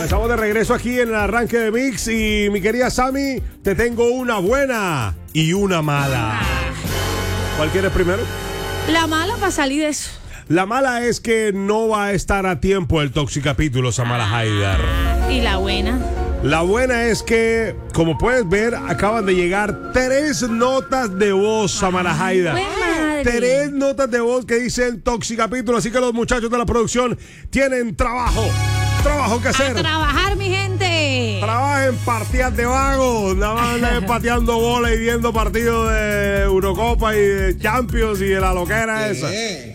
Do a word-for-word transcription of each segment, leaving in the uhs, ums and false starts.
Estamos de regreso aquí en el arranque de Mix y mi querida Sammy, te tengo una buena y una mala. ¿Cuál quieres primero? La mala para salir de eso. La mala es que no va a estar a tiempo el Toxicapítulo, Samara Haidar. ¿Y la buena? La buena es que, como puedes ver, acaban de llegar tres notas de voz, Samara Haidar. Tres notas de voz que dicen Toxicapítulo, así que los muchachos de la producción tienen trabajo. Trabajo que hacer. A trabajar, mi gente. Trabajen partidas de vagos. Nada más andan pateando bola y viendo partidos de Eurocopa y de Champions y de la loquera esa.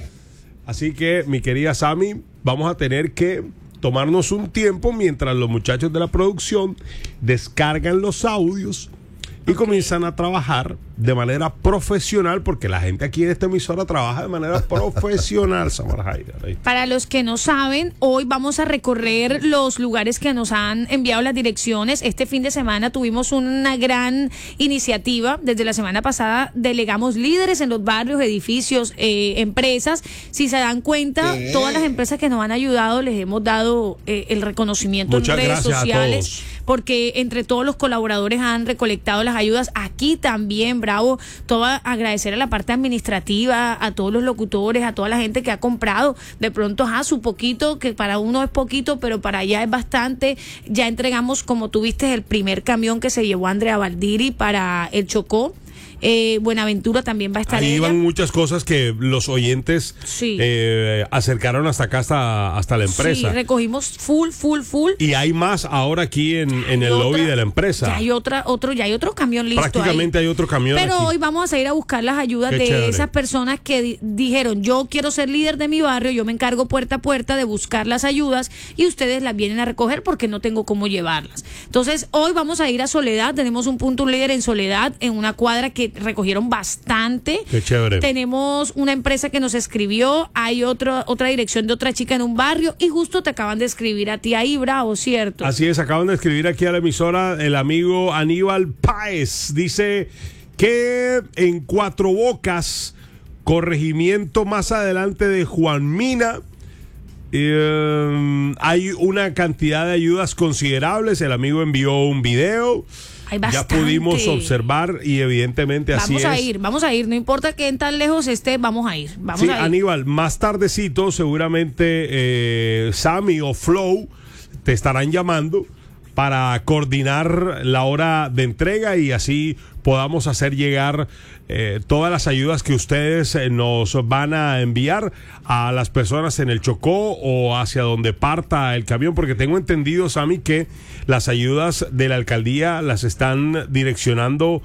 Así que, mi querida Sammy, vamos a tener que tomarnos un tiempo mientras los muchachos de la producción descargan los audios y okay. comienzan a trabajar de manera profesional, porque la gente aquí en esta emisora trabaja de manera profesional, Samara Haidar. Para los que no saben, hoy vamos a recorrer los lugares que nos han enviado las direcciones. Este fin de semana tuvimos una gran iniciativa. Desde la semana pasada delegamos líderes en los barrios, edificios, eh, empresas. Si se dan cuenta, ¿Qué? todas las empresas que nos han ayudado les hemos dado eh, el reconocimiento Muchas en redes sociales, porque entre todos los colaboradores han recolectado las ayudas. Aquí también, bravo, todo agradecer a la parte administrativa, a todos los locutores, a toda la gente que ha comprado. De pronto, a su poquito, que para uno es poquito, pero para allá es bastante. Ya entregamos, como tú viste, el primer camión que se llevó Andrea Valdiri para el Chocó. Eh, Buenaventura también va a estar. Ahí ella. van muchas cosas que los oyentes sí. eh, acercaron hasta acá, hasta, hasta la empresa. Sí, recogimos full, full, full. Y hay más ahora aquí en, en el otra, lobby de la empresa. Ya hay otra, otro, ya hay otro camión listo. Prácticamente ahí. hay otro camión. Pero aquí. hoy vamos a salir a buscar las ayudas Qué de chévere. esas personas que di- dijeron, yo quiero ser líder de mi barrio, yo me encargo puerta a puerta de buscar las ayudas y ustedes las vienen a recoger porque no tengo cómo llevarlas. Entonces, hoy vamos a ir a Soledad, tenemos un punto un líder en Soledad, en una cuadra que recogieron bastante. Bastante. Qué chévere. Tenemos una empresa que nos escribió, hay otro, otra dirección de otra chica en un barrio y justo te acaban de escribir a ti ahí, bravo, ¿cierto? Así es, acaban de escribir aquí a la emisora el amigo Aníbal Páez. Dice que en Cuatro Bocas, corregimiento más adelante de Juan Mina, eh, hay una cantidad de ayudas considerables. El amigo envió un video. Ya pudimos observar y evidentemente así es. Vamos a ir, vamos a ir, no importa que en tan lejos esté, vamos a ir. Vamos sí, a ir. Aníbal, más tardecito seguramente eh, Sammy o Flow te estarán llamando para coordinar la hora de entrega y así podamos hacer llegar eh, todas las ayudas que ustedes eh, nos van a enviar a las personas en el Chocó o hacia donde parta el camión, porque tengo entendido, Sammy, que las ayudas de la alcaldía las están direccionando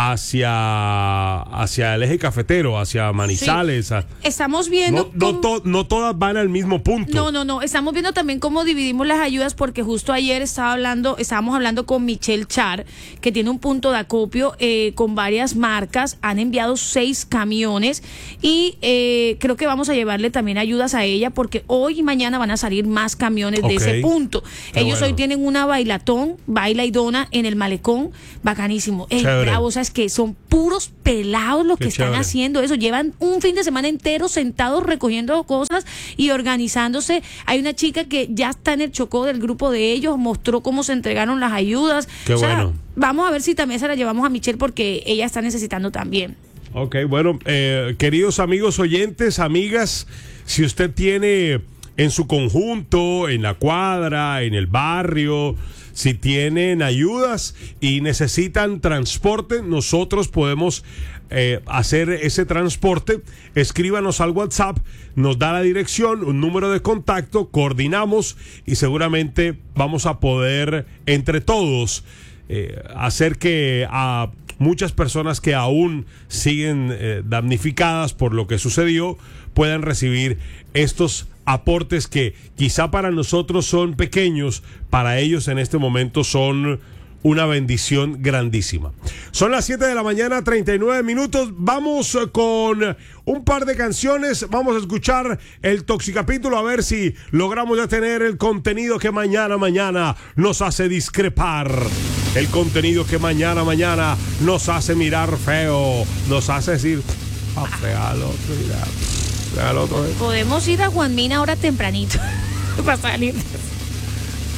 hacia hacia el eje cafetero, hacia Manizales. Sí. A, estamos viendo no, no, to, no todas van al mismo punto. No, no, no, estamos viendo también cómo dividimos las ayudas, porque justo ayer estaba hablando, estábamos hablando con Michelle Char, que tiene un punto de acopio eh, con varias marcas, han enviado seis camiones y eh, creo que vamos a llevarle también ayudas a ella, porque hoy y mañana van a salir más camiones okay. de ese punto. Qué Ellos bueno. hoy tienen una bailatón, baila y dona en el malecón, bacanísimo. Eh, bravo, ¿sabes qué? Son puros pelados los Qué que están chévere. haciendo eso. Llevan un fin de semana entero sentados recogiendo cosas y organizándose. Hay una chica que ya está en el Chocó del grupo de ellos, mostró cómo se entregaron las ayudas. Qué o sea, bueno. Vamos a ver si también se la llevamos a Michelle, porque ella está necesitando también. Ok, bueno, eh, queridos amigos oyentes, amigas, si usted tiene en su conjunto, en la cuadra, en el barrio, si tienen ayudas y necesitan transporte, nosotros podemos eh, hacer ese transporte. Escríbanos al WhatsApp, nos da la dirección, un número de contacto, coordinamos y seguramente vamos a poder entre todos eh, hacer que a muchas personas que aún siguen eh, damnificadas por lo que sucedió puedan recibir estos aportes que quizá para nosotros son pequeños, para ellos en este momento son una bendición grandísima. Son las siete de la mañana, treinta y nueve minutos. Vamos con un par de canciones. Vamos a escuchar el Toxicapítulo, a ver si logramos ya tener el contenido que mañana, mañana nos hace discrepar. El contenido que mañana, mañana nos hace mirar feo, nos hace decir, ah, fea al otro, mira. Otro, ¿eh? Podemos ir a Juan Mina ahora tempranito para salir.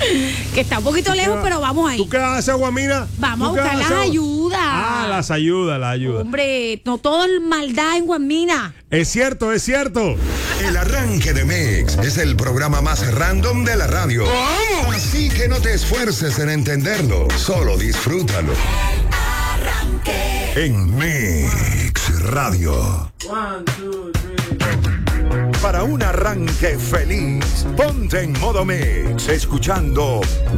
Que está un poquito lejos, pero vamos ahí. ¿Tú qué haces, Guamira? Vamos a ¿Tú qué buscar las haces? ayudas. Ah, las ayudas, las ayudas. Hombre, no todo es maldad en Guamina. Es cierto, es cierto. El arranque de Mix es el programa más random de la radio. Así que no te esfuerces en entenderlo, solo disfrútalo. En Mix Radio. One, two, three. Para un arranque feliz, ponte en modo Mix, escuchando